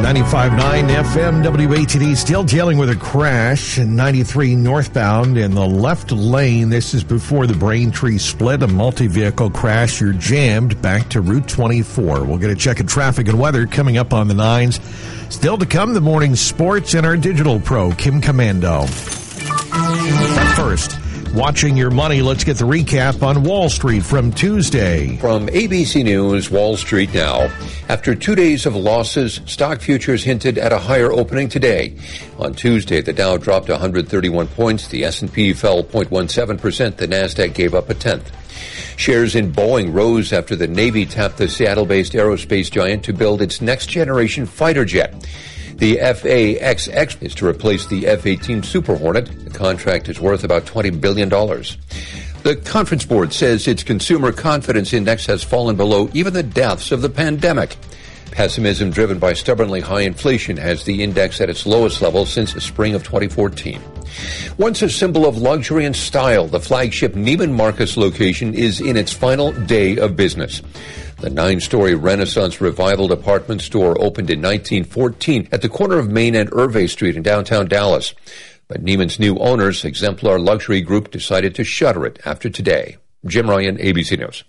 95.9 FM WATD, still dealing with a crash in 93 northbound in the left lane. This is before the Braintree split, a multi-vehicle crash. You're jammed back to Route 24. We'll get a check of traffic and weather coming up on the 9s. Still to come, the morning sports and our digital pro, Kim Commando. First, watching your money, let's get the recap on Wall Street from Tuesday. From ABC News, Wall Street now. After 2 days of losses, stock futures hinted at a higher opening today. On Tuesday, the Dow dropped 131 points, the S&P fell 0.17%, the Nasdaq gave up a tenth. Shares in Boeing rose after the Navy tapped the Seattle-based aerospace giant to build its next-generation fighter jet. The F/A-XX is to replace the F-18 Super Hornet. The contract is worth about $20 billion. The Conference Board says its consumer confidence index has fallen below even the depths of the pandemic. Pessimism driven by stubbornly high inflation has the index at its lowest level since the spring of 2014. Once a symbol of luxury and style, the flagship Neiman Marcus location is in its final day of business. The 9-story Renaissance Revival department store opened in 1914 at the corner of Main and Irvay Street in downtown Dallas. But Neiman's new owners, Exemplar Luxury Group, decided to shutter it after today. Jim Ryan, ABC News.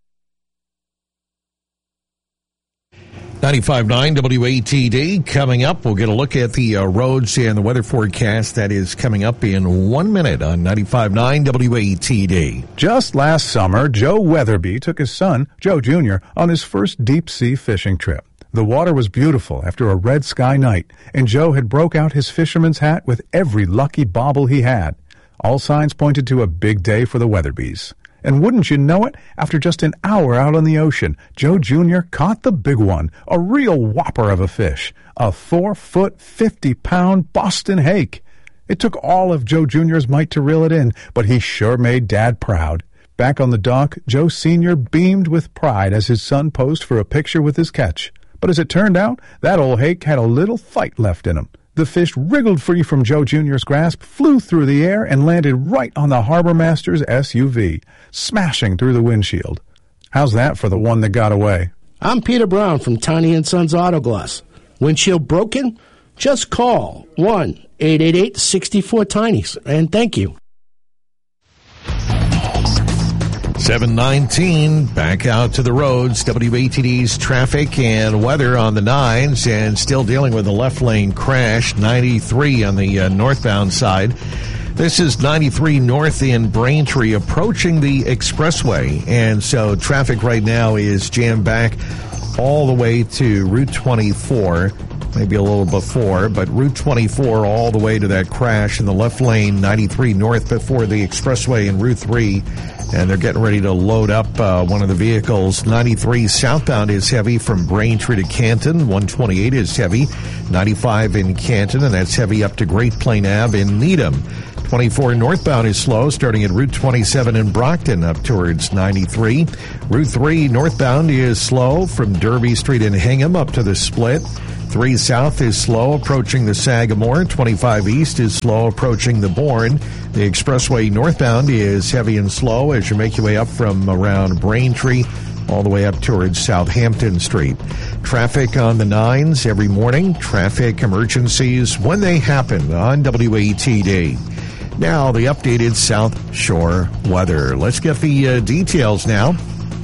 95.9 WATD. Coming up, we'll get a look at the roads and the weather forecast that is coming up in 1 minute on 95.9 WATD. Just last summer, Joe Weatherby took his son, Joe Jr., on his first deep-sea fishing trip. The water was beautiful after a red sky night, and Joe had broke out his fisherman's hat with every lucky bauble he had. All signs pointed to a big day for the Weatherbys. And wouldn't you know it, after just an hour out on the ocean, Joe Jr. caught the big one, a real whopper of a fish, a 4-foot, 50-pound Boston hake. It took all of Joe Jr.'s might to reel it in, but he sure made Dad proud. Back on the dock, Joe Sr. beamed with pride as his son posed for a picture with his catch. But as it turned out, that old hake had a little fight left in him. The fish wriggled free from Joe Jr.'s grasp, flew through the air, and landed right on the harbor master's SUV, smashing through the windshield. How's that for the one that got away? I'm Peter Brown from Tiny & Sons Auto Glass. Windshield broken? Just call 1-888-64-TINY, and thank you. 7:19, back out to the roads. WATD's traffic and weather on the 9s, and still dealing with a left lane crash, 93 on the northbound side. This is 93 north in Braintree, approaching the expressway, and so traffic right now is jammed back all the way to Route 24, maybe a little before, but Route 24 all the way to that crash in the left lane, 93 north before the expressway in Route 3. And they're getting ready to load up one of the vehicles. 93 southbound is heavy from Braintree to Canton. 128 is heavy. 95 in Canton, and that's heavy up to Great Plain Ave in Needham. 24 northbound is slow, starting at Route 27 in Brockton up towards 93. Route 3 northbound is slow from Derby Street in Hingham up to the split. 3 south is slow approaching the Sagamore. 25 east is slow approaching the Bourne. The expressway northbound is heavy and slow as you make your way up from around Braintree all the way up towards Southampton Street. Traffic on the 9s every morning. Traffic emergencies when they happen on WATD. Now the updated South Shore weather. Let's get the details now.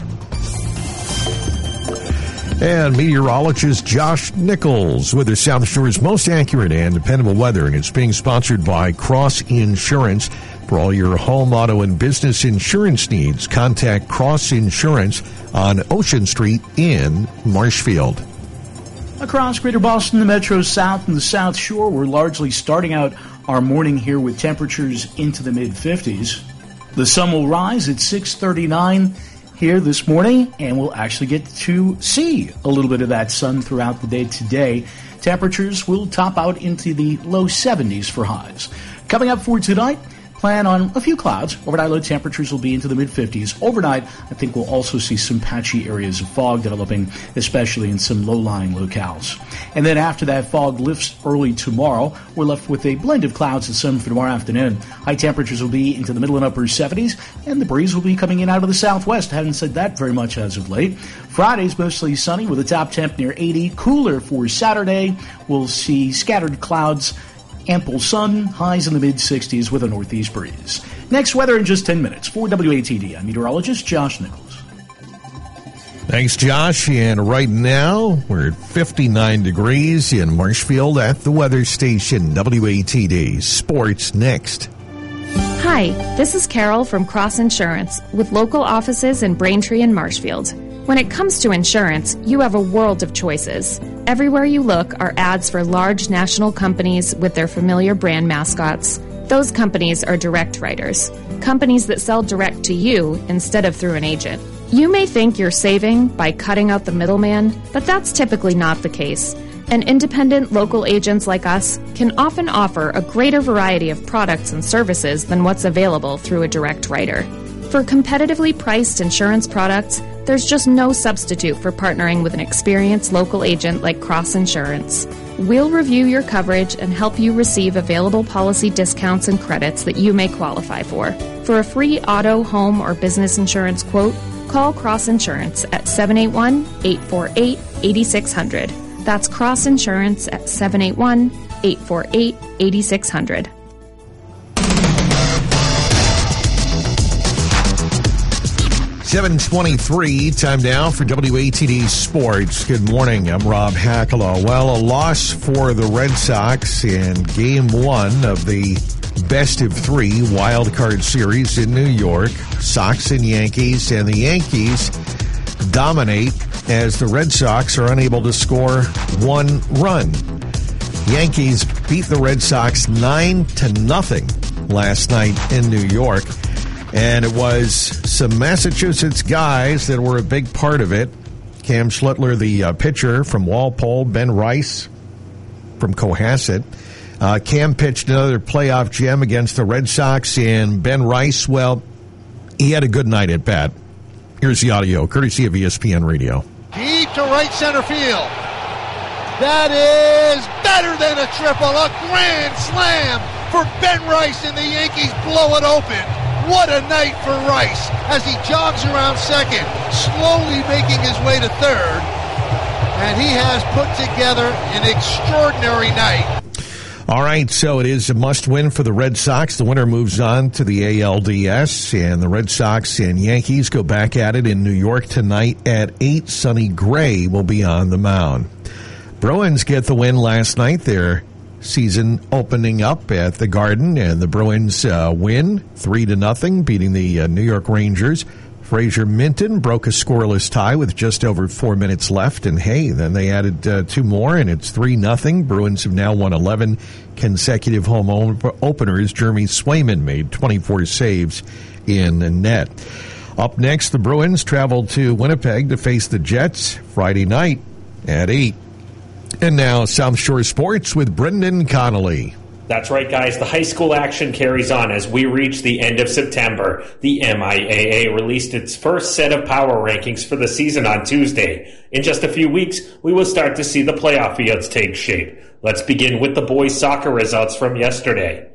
And meteorologist Josh Nichols with the South Shore's most accurate and dependable weather, and it's being sponsored by Cross Insurance. For all your home, auto, and business insurance needs, contact Cross Insurance on Ocean Street in Marshfield. Across Greater Boston, the Metro South, and the South Shore, we're largely starting out our morning here with temperatures into the mid-50s. The sun will rise at 6:39 here this morning, and we'll actually get to see a little bit of that sun throughout the day today. Temperatures will top out into the low 70s for highs. Coming up for tonight, Plan on a few clouds. Overnight low temperatures will be into the mid-50s. Overnight, I think we'll also see some patchy areas of fog developing, especially in some low-lying locales. And then after that fog lifts early tomorrow, we're left with a blend of clouds and sun for tomorrow afternoon. High temperatures will be into the middle and upper 70s, and the breeze will be coming in out of the southwest. Haven't said that very much as of late. Friday's mostly sunny with a top temp near 80. Cooler for Saturday. We'll see scattered clouds, ample sun, highs in the mid-60s with a northeast breeze. Next, weather in just 10 minutes. For WATD, I'm meteorologist Josh Nichols. Thanks, Josh. And right now, we're at 59 degrees in Marshfield at the weather station. WATD Sports next. Hi, this is Carol from Cross Insurance with local offices in Braintree and Marshfield. When it comes to insurance, you have a world of choices. Everywhere you look are ads for large national companies with their familiar brand mascots. Those companies are direct writers, companies that sell direct to you instead of through an agent. You may think you're saving by cutting out the middleman, but that's typically not the case. And independent local agents like us can often offer a greater variety of products and services than what's available through a direct writer. For competitively priced insurance products, there's just no substitute for partnering with an experienced local agent like Cross Insurance. We'll review your coverage and help you receive available policy discounts and credits that you may qualify for. For a free auto, home, or business insurance quote, call Cross Insurance at 781-848-8600. That's Cross Insurance at 781-848-8600. $7:23, time now for WATD Sports. Good morning, I'm Rob Hackalaw. Well, a loss for the Red Sox in Game 1 of the best-of-3 wild card series in New York. Sox and Yankees, and the Yankees dominate as the Red Sox are unable to score one run. Yankees beat the Red Sox 9-0 last night in New York. And it was some Massachusetts guys that were a big part of it. Cam Schlittler, the pitcher from Walpole, Ben Rice from Cohasset. Cam pitched another playoff gem against the Red Sox, and Ben Rice, well, he had a good night at bat. Here's the audio, courtesy of ESPN Radio. Deep to right center field. That is better than a triple, a grand slam for Ben Rice, and the Yankees blow it open. What a night for Rice as he jogs around second, slowly making his way to third. And he has put together an extraordinary night. All right, so it is a must-win for the Red Sox. The winner moves on to the ALDS, and the Red Sox and Yankees go back at it in New York tonight at 8. Sonny Gray will be on the mound. Bruins get the win last night. Their season opening up at the Garden, and the Bruins win 3-0, beating the New York Rangers. Fraser Minton broke a scoreless tie with just over 4 minutes left, and hey, then they added two more, and it's 3-0. Bruins have now won 11 consecutive home openers. Jeremy Swayman made 24 saves in the net. Up next, the Bruins travel to Winnipeg to face the Jets Friday night at 8. And now, South Shore Sports with Brendan Connolly. That's right, guys. The high school action carries on as we reach the end of September. The MIAA released its first set of power rankings for the season on Tuesday. In just a few weeks, we will start to see the playoff fields take shape. Let's begin with the boys' soccer results from yesterday.